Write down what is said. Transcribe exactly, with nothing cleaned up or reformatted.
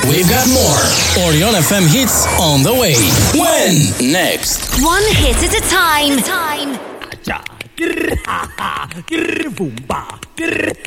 We've got more Orion F M hits on the way. When? Next. One hit at a time. Time. Grr, ha, ha, grr, boom, ba, grr,